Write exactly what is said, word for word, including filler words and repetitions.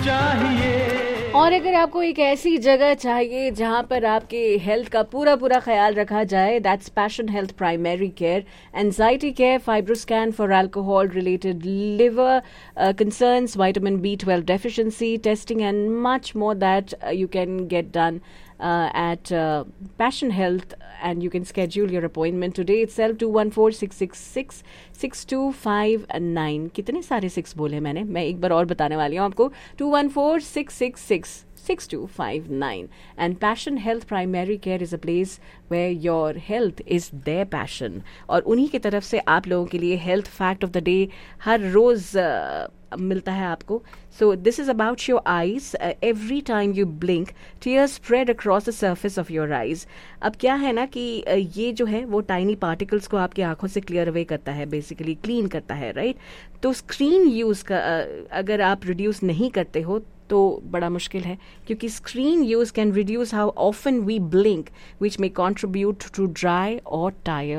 चाहिए। और अगर आपको एक ऐसी जगह चाहिए जहां पर आपके हेल्थ का पूरा पूरा ख्याल रखा जाए, that's passion health primary care, anxiety care, fibroscan for alcohol related liver concerns, vitamin B twelve deficiency testing, and much more that uh, you can get done uh, at uh, Passion Health, and you can schedule your appointment today itself. Two one four six six six six two five nine. कितने सारे six बोले मैंने, मैं एक बार और बताने वाली हूँ आपको. Two one four six six six six two five nine. And Passion Health Primary Care is a place where your health is their passion. और उन्हीं की तरफ से आप लोगों के लिए health fact of the day her rose uh, मिलता है आपको. So this is about your eyes. Every time you blink tears spread across the surface of your eyes. अब क्या है ना कि uh, ये जो है वो टाइनी पार्टिकल्स को आपकी आंखों से क्लियर अवे करता है, बेसिकली क्लीन करता है, राइट right? तो स्क्रीन यूज का uh, अगर आप रिड्यूस नहीं करते हो तो बड़ा मुश्किल है, क्योंकि screen use can reduce how often we blink, which may contribute to dry और टायर्ड